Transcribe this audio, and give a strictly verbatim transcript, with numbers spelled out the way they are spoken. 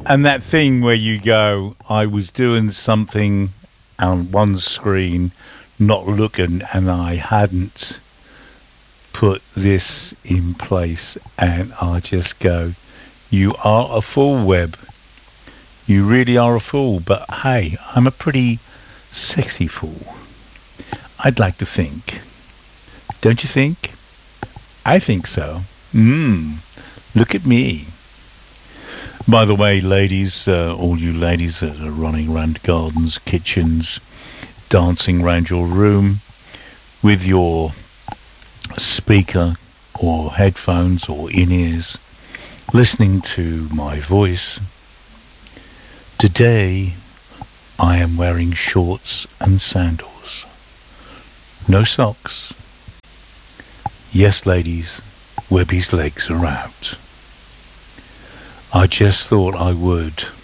And that thing where you go, I was doing something on one screen, not looking, and I hadn't put this in place, and I just go, you are a fool, Webb. You really are a fool, but hey, I'm a pretty sexy fool. I'd like to think. Don't you think? I think so. Mmm, look at me. By the way, ladies, uh, all you ladies that are running around gardens, kitchens, dancing around your room with your speaker or headphones or in-ears, listening to my voice. Today, I am wearing shorts and sandals. No socks. Yes, ladies, Webby's legs are out. I just thought I would